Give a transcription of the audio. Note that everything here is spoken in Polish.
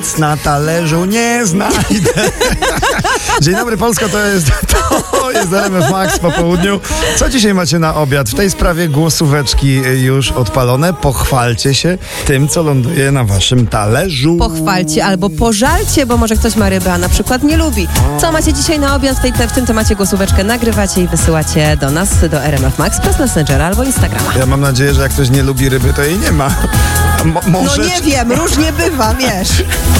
Na talerzu nie znajdę. Dzień dobry Polsko, to jest RMF Max po południu. Co dzisiaj macie na obiad? W tej sprawie głosóweczki już odpalone. Pochwalcie się tym, co ląduje na waszym talerzu. Pochwalcie albo pożalcie, bo może ktoś ma rybę, a na przykład nie lubi. Co macie dzisiaj na obiad? W tym temacie głosóweczkę nagrywacie i wysyłacie do nas, do RMF Max, przez Messengera albo Instagrama. Ja mam nadzieję, że jak ktoś nie lubi ryby, to jej nie ma. No nie wiem, różnie bywa, wiesz.